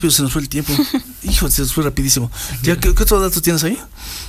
Pero se nos fue el tiempo. Hijo, se nos fue rapidísimo. ¿Ya qué otro dato tienes ahí?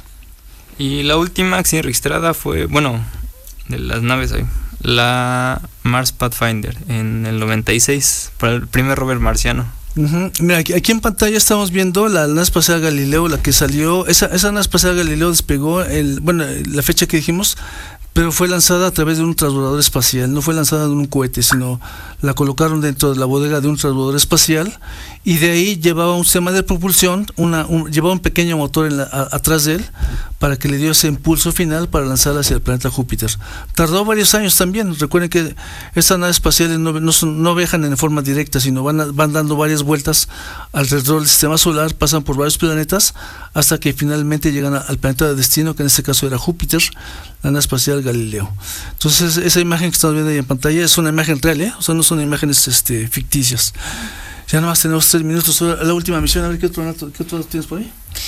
Y la última acción registrada fue, de las naves ahí, la Mars Pathfinder en el 96, para el primer rover marciano. Mira, aquí en pantalla estamos viendo la nave espacial Galileo, la que salió. Esa nave espacial Galileo despegó la fecha que dijimos, pero fue lanzada a través de un transbordador espacial. No fue lanzada en un cohete, sino la colocaron dentro de la bodega de un transbordador espacial, y de ahí llevaba un sistema de propulsión, llevaba un pequeño motor atrás de él, para que le dio ese impulso final para lanzarla hacia el planeta Júpiter. Tardó varios años también. Recuerden que estas naves espaciales no viajan en forma directa, sino van dando varias vueltas alrededor del sistema solar, pasan por varios planetas, hasta que finalmente llegan al planeta de destino, que en este caso era Júpiter, la nave espacial Galileo. Entonces, esa imagen que estamos viendo ahí en pantalla es una imagen real, o sea, no son imágenes ficticias. Ya nomás tenemos 3 minutos. La última misión, a ver qué otro tienes por ahí.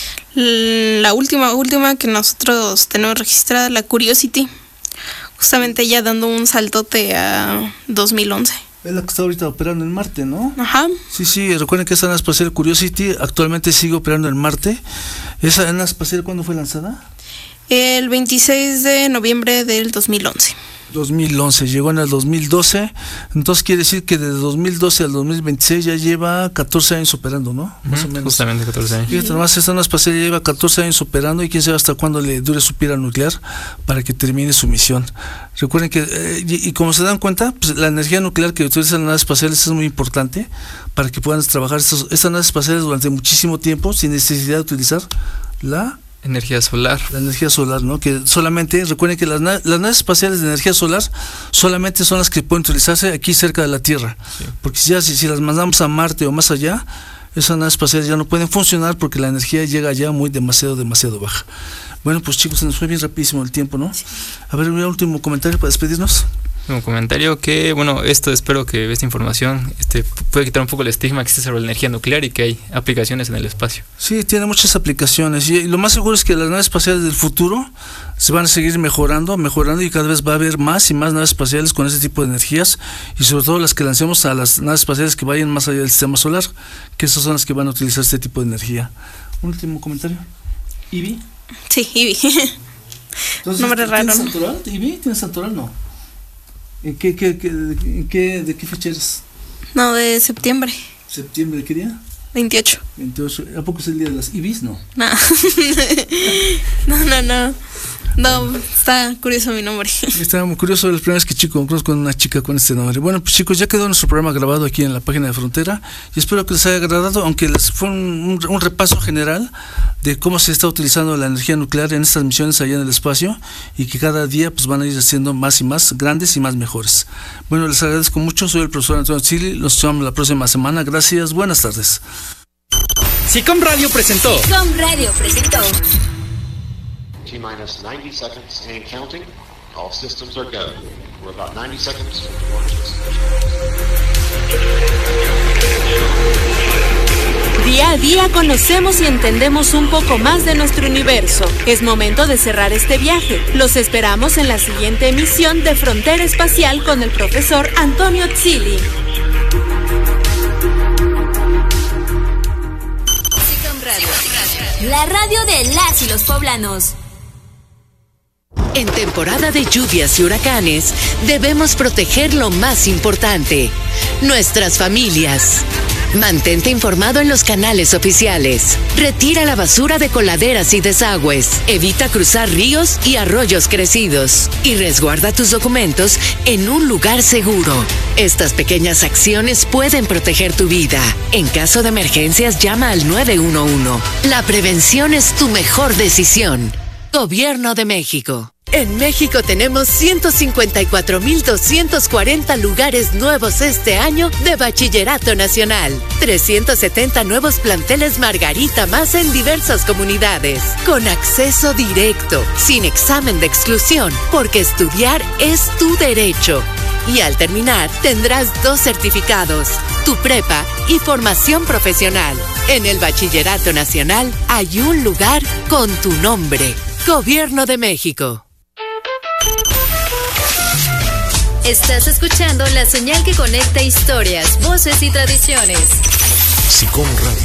La última que nosotros tenemos registrada, la Curiosity, justamente ya dando un saltote a 2011. Es la que está ahorita operando en Marte, ¿no? Ajá. Sí, recuerden que esa nave espacial Curiosity actualmente sigue operando en Marte. ¿Esa nave espacial cuándo fue lanzada? El 26 de noviembre del 2011. 2011, llegó en el 2012, entonces quiere decir que desde 2012 al 2026 ya lleva 14 años operando, ¿no? Más o menos. Justamente 14 años. Fíjate, nomás esta nave espacial lleva 14 años operando, y quién sabe hasta cuándo le dure su pila nuclear para que termine su misión. Recuerden que, y como se dan cuenta, pues la energía nuclear que utilizan las naves espaciales es muy importante para que puedan trabajar estas naves espaciales durante muchísimo tiempo sin necesidad de utilizar la energía solar. La energía solar, ¿no? Que solamente, recuerden que las naves espaciales de energía solar solamente son las que pueden utilizarse aquí cerca de la Tierra. Sí. Porque si las mandamos a Marte o más allá, esas naves espaciales ya no pueden funcionar porque la energía llega ya demasiado baja. Bueno, pues chicos, se nos fue bien rapidísimo el tiempo, ¿no? Sí. A ver, un último comentario para despedirnos. Un comentario que, espero que esta información puede quitar un poco el estigma que existe sobre la energía nuclear y que hay aplicaciones en el espacio. Sí, tiene muchas aplicaciones, y lo más seguro es que las naves espaciales del futuro se van a seguir mejorando, y cada vez va a haber más y más naves espaciales con ese tipo de energías, y sobre todo las que lancemos a las naves espaciales que vayan más allá del sistema solar, que esas son las que van a utilizar este tipo de energía. Un último comentario. ¿Ivy? Sí, Ivy. Nombre raro. ¿Tienes Santoral? ¿Ivy? ¿Tienes Santoral? No. ¿De qué fecha eres? No, de septiembre. ¿Septiembre de qué día? 28. ¿A poco es el día de las Ibis? No. No, está curioso mi nombre. Está muy curioso, la primera vez que conozco con una chica con este nombre. Bueno, pues chicos, ya quedó nuestro programa grabado aquí en la página de Frontera, y espero que les haya agradado, aunque les fue un repaso general de cómo se está utilizando la energía nuclear en estas misiones allá en el espacio, y que cada día pues van a ir haciendo más y más grandes y más mejores. Bueno, les agradezco mucho, soy el profesor Antonio Chili, los vemos la próxima semana. Gracias, buenas tardes. SICOM Radio presentó. T-minus 90 seconds and counting. All systems are go. We're about 90 seconds from launch. Día a día conocemos y entendemos un poco más de nuestro universo. Es momento de cerrar este viaje. Los esperamos en la siguiente emisión de Frontera Espacial con el profesor Antonio Zilli. SICOM Radio, la radio de las y los poblanos. En temporada de lluvias y huracanes, debemos proteger lo más importante, nuestras familias. Mantente informado en los canales oficiales. Retira la basura de coladeras y desagües. Evita cruzar ríos y arroyos crecidos. Y resguarda tus documentos en un lugar seguro. Estas pequeñas acciones pueden proteger tu vida. En caso de emergencias, llama al 911. La prevención es tu mejor decisión. Gobierno de México. En México tenemos 154,240 lugares nuevos este año de Bachillerato Nacional. 370 nuevos planteles Margarita más en diversas comunidades. Con acceso directo, sin examen de exclusión, porque estudiar es tu derecho. Y al terminar, tendrás 2 certificados, tu prepa y formación profesional. En el Bachillerato Nacional hay un lugar con tu nombre. Gobierno de México. Estás escuchando la señal que conecta historias, voces y tradiciones. SICOM Radio.